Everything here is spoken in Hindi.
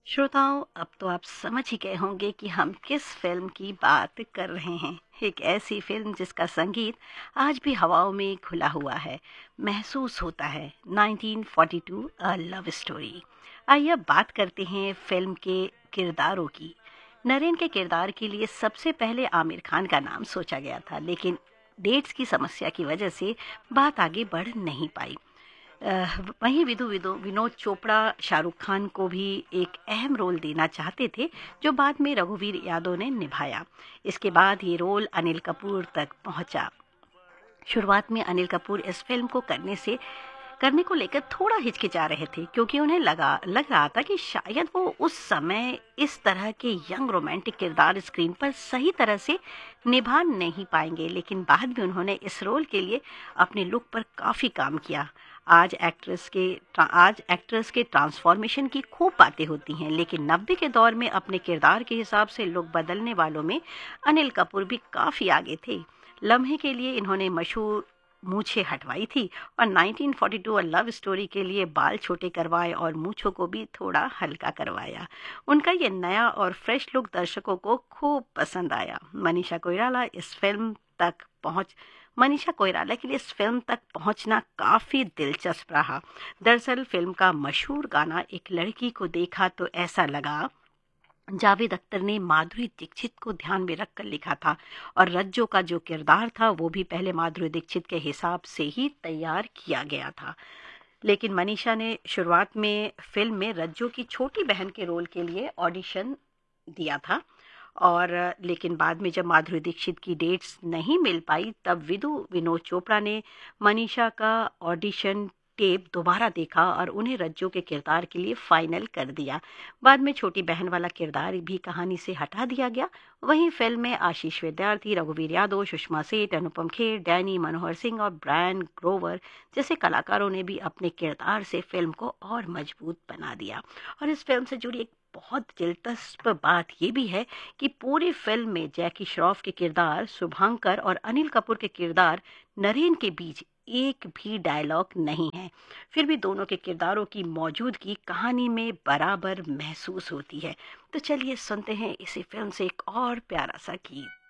श्रोताओं, अब तो आप समझ ही गए होंगे कि हम किस फिल्म की बात कर रहे हैं। एक ऐसी फिल्म जिसका संगीत आज भी हवाओं में घुला हुआ है, महसूस होता है। 1942 अ लव स्टोरी। आइए अब बात करते हैं फिल्म के किरदारों की। नरेन के किरदार के लिए सबसे पहले आमिर खान का नाम सोचा गया था, लेकिन डेट्स की समस्या की वजह से बात आगे बढ़ नहीं पाई। वहीं विदु विदु विनोद चोपड़ा शाहरुख खान को भी एक अहम रोल देना चाहते थे, जो बाद में रघुवीर यादव ने निभाया। इसके बाद ये रोल अनिल कपूर तक पहुंचा। शुरुआत में अनिल कपूर इस फिल्म को करने को लेकर थोड़ा हिचकिचा रहे थे, क्योंकि उन्हें लग रहा था कि शायद वो उस समय इस तरह के यंग रोमांटिक किरदार स्क्रीन पर सही तरह से निभा नहीं पाएंगे। लेकिन बाद में उन्होंने इस रोल के लिए अपने लुक पर काफ़ी काम किया। आज एक्ट्रेस के ट्रांसफॉर्मेशन की खूब बातें होती हैं, लेकिन 90 के दौर में अपने किरदार के हिसाब से लुक बदलने वालों में अनिल कपूर भी काफ़ी आगे थे। लम्हे के लिए इन्होंने मशहूर मूछें हटवाई थी, और 1942 अ लव स्टोरी के लिए बाल छोटे करवाए और मूछों को भी थोड़ा हल्का करवाया। उनका ये नया और फ्रेश लुक दर्शकों को खूब पसंद आया। मनीषा कोइराला के लिए इस फिल्म तक पहुंचना काफी दिलचस्प रहा। दरअसल फिल्म का मशहूर गाना एक लड़की को देखा तो ऐसा लगा, जावेद अख्तर ने माधुरी दीक्षित को ध्यान में रखकर लिखा था, और रज्जो का जो किरदार था वो भी पहले माधुरी दीक्षित के हिसाब से ही तैयार किया गया था। लेकिन मनीषा ने शुरुआत में फिल्म में रज्जो की छोटी बहन के रोल के लिए ऑडिशन दिया था, और लेकिन बाद में जब माधुरी दीक्षित की डेट्स नहीं मिल पाई, तब विनोद चोपड़ा ने मनीषा का ऑडिशन टेप दोबारा देखा और उन्हें रज्जो के किरदार के लिए फाइनल कर दिया। बाद में छोटी बहन वाला किरदार भी कहानी से हटा दिया गया। वहीं फिल्म में आशीष विद्यार्थी, रघुवीर यादव, सुषमा सेठ, अनुपम खेर, डैनी मनोहर सिंह और ब्रायन ग्रोवर जैसे कलाकारों ने भी अपने किरदार से फिल्म को और मजबूत बना दिया। और इस फिल्म से जुड़ी एक बहुत दिलचस्प बात यह भी है कि पूरी फिल्म में जैकी श्रॉफ के किरदार शुभांकर और अनिल कपूर के किरदार नरेन के बीच एक भी डायलॉग नहीं है। फिर भी दोनों के किरदारों की मौजूदगी कहानी में बराबर महसूस होती है। तो चलिए सुनते हैं इसी फिल्म से एक और प्यारा सा गीत।